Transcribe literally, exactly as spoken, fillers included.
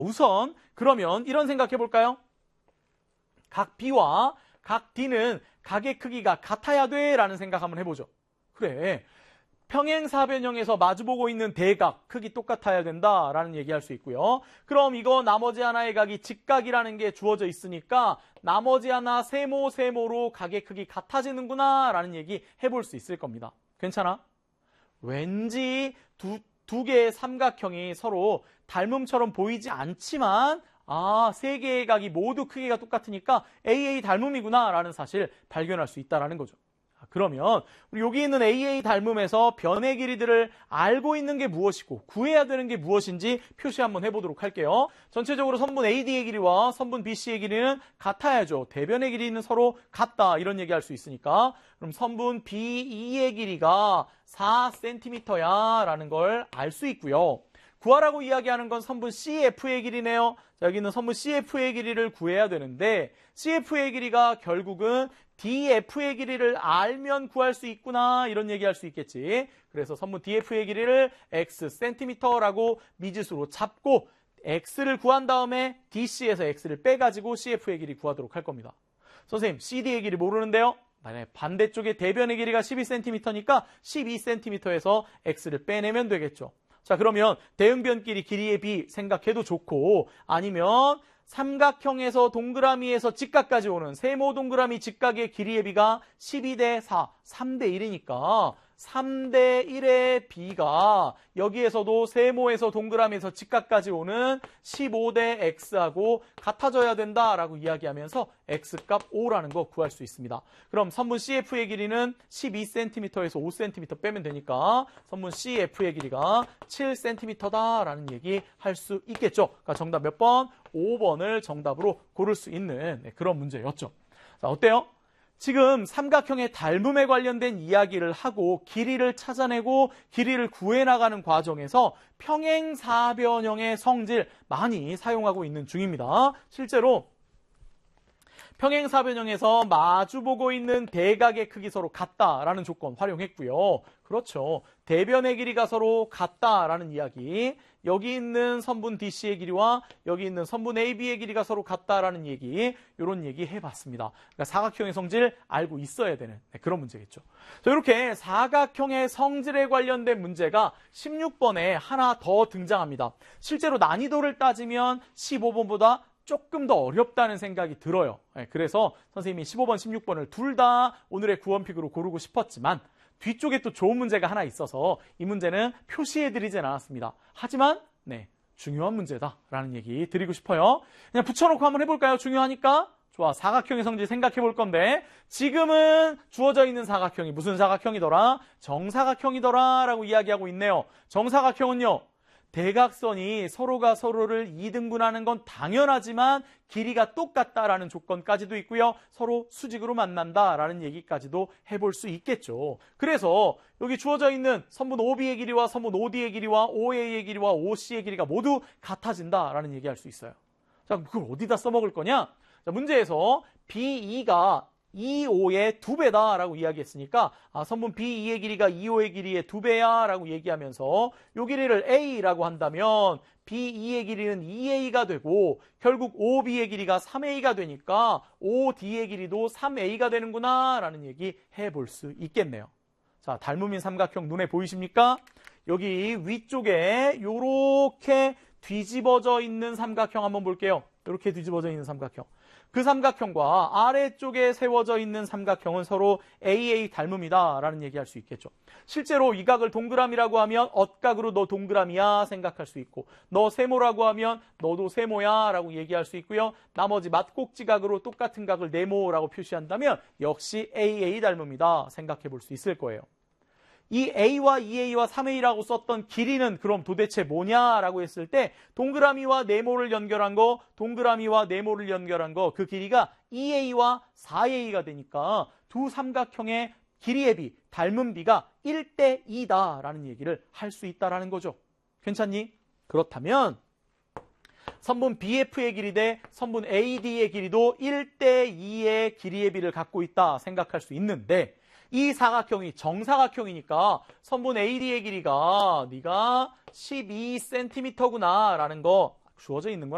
우선 그러면 이런 생각해 볼까요? 각 B와 각 D는 각의 크기가 같아야 돼 라는 생각 한번 해보죠. 그래, 평행사변형에서 마주보고 있는 대각 크기 똑같아야 된다라는 얘기할 수 있고요. 그럼 이거 나머지 하나의 각이 직각이라는 게 주어져 있으니까 나머지 하나 세모 세모로 각의 크기 같아지는구나 라는 얘기 해볼 수 있을 겁니다. 괜찮아? 왠지 두, 두 개의 삼각형이 서로 닮음처럼 보이지 않지만 아, 세 개의 각이 모두 크기가 똑같으니까 에이에이 닮음이구나 라는 사실 발견할 수 있다는 거죠. 그러면 우리 여기 있는 에이에이 닮음에서 변의 길이들을 알고 있는 게 무엇이고 구해야 되는 게 무엇인지 표시 한번 해보도록 할게요. 전체적으로 선분 에이디의 길이와 선분 비씨의 길이는 같아야죠. 대변의 길이는 서로 같다 이런 얘기할 수 있으니까 그럼 선분 비이의 길이가 사 센티미터야 라는 걸 알 수 있고요. 구하라고 이야기하는 건 선분 씨에프의 길이네요. 자, 여기는 선분 씨에프의 길이를 구해야 되는데 씨에프의 길이가 결국은 디에프의 길이를 알면 구할 수 있구나 이런 얘기할 수 있겠지. 그래서 선분 디에프의 길이를 x 센티미터라고 미지수로 잡고 x를 구한 다음에 디씨에서 x를 빼가지고 씨에프의 길이 구하도록 할 겁니다. 선생님 씨디의 길이 모르는데요? 만약에 반대쪽에 대변의 길이가 십이 센티미터니까 십이 센티미터에서 x를 빼내면 되겠죠. 자, 그러면 대응변끼리 길이의 비 생각해도 좋고 아니면 삼각형에서 동그라미에서 직각까지 오는 세모 동그라미 직각의 길이의 비가 십이 대 사, 삼 대 일이니까 삼 대 일의 비가 여기에서도 세모에서 동그라미에서 직각까지 오는 십오 대 x하고 같아져야 된다라고 이야기하면서 x값 오라는 거 구할 수 있습니다. 그럼 선분 씨에프의 길이는 십이 센티미터에서 오 센티미터 빼면 되니까 선분 씨에프의 길이가 칠 센티미터다라는 얘기 할 수 있겠죠. 그러니까 정답 몇 번? 오 번을 정답으로 고를 수 있는 그런 문제였죠. 자, 어때요? 지금 삼각형의 닮음에 관련된 이야기를 하고 길이를 찾아내고 길이를 구해나가는 과정에서 평행사변형의 성질 많이 사용하고 있는 중입니다. 실제로 평행사변형에서 마주보고 있는 대각의 크기 서로 같다라는 조건 활용했고요. 그렇죠. 대변의 길이가 서로 같다라는 이야기. 여기 있는 선분 디씨의 길이와 여기 있는 선분 에이비의 길이가 서로 같다라는 얘기. 이런 얘기 해봤습니다. 그러니까 사각형의 성질 알고 있어야 되는 그런 문제겠죠. 자, 이렇게 사각형의 성질에 관련된 문제가 십육 번에 하나 더 등장합니다. 실제로 난이도를 따지면 십오 번보다 조금 더 어렵다는 생각이 들어요. 그래서 선생님이 십오 번, 십육 번을 둘 다 오늘의 구원픽으로 고르고 싶었지만 뒤쪽에 또 좋은 문제가 하나 있어서 이 문제는 표시해드리진 않았습니다. 하지만 네, 중요한 문제다라는 얘기 드리고 싶어요. 그냥 붙여놓고 한번 해볼까요? 중요하니까. 좋아, 사각형의 성질 생각해 볼 건데 지금은 주어져 있는 사각형이 무슨 사각형이더라? 정사각형이더라 라고 이야기하고 있네요. 정사각형은요. 대각선이 서로가 서로를 이등분하는 건 당연하지만 길이가 똑같다라는 조건까지도 있고요. 서로 수직으로 만난다라는 얘기까지도 해볼 수 있겠죠. 그래서 여기 주어져 있는 선분 오비의 길이와 선분 오디의 길이와 오에이의 길이와 오씨의 길이가 모두 같아진다라는 얘기할 수 있어요. 자, 그걸 어디다 써먹을 거냐? 자, 문제에서 비이가 이오의 두 배다라고 이야기했으니까 아, 선분 비이의 길이가 이오의 길이의 두 배야 라고 얘기하면서 이 길이를 A라고 한다면 비이의 길이는 이에이가 되고 결국 오비의 길이가 삼 에이가 되니까 오디의 길이도 삼 에이가 되는구나 라는 얘기 해볼 수 있겠네요. 자, 닮음인 삼각형 눈에 보이십니까? 여기 위쪽에 이렇게 뒤집어져 있는 삼각형 한번 볼게요. 이렇게 뒤집어져 있는 삼각형. 그 삼각형과 아래쪽에 세워져 있는 삼각형은 서로 에이에이 닮음이다라는 얘기할 수 있겠죠. 실제로 이 각을 동그라미라고 하면 엇각으로 너 동그라미야 생각할 수 있고 너 세모라고 하면 너도 세모야 라고 얘기할 수 있고요. 나머지 맞꼭지각으로 똑같은 각을 네모라고 표시한다면 역시 에이에이 닮음이다 생각해 볼 수 있을 거예요. 이 A와 이에이와 삼 에이라고 썼던 길이는 그럼 도대체 뭐냐라고 했을 때 동그라미와 네모를 연결한 거, 동그라미와 네모를 연결한 거 그 길이가 이에이와 사 에이가 되니까 두 삼각형의 길이의 비, 닮은 비가 일 대 이다라는 얘기를 할 수 있다라는 거죠. 괜찮니? 그렇다면 선분 비에프의 길이 대 선분 에이디의 길이도 일 대 이의 길이의 비를 갖고 있다 생각할 수 있는데 이 사각형이 정사각형이니까 선분 에이디의 길이가 네가 십이 센티미터구나 라는 거 주어져 있는 건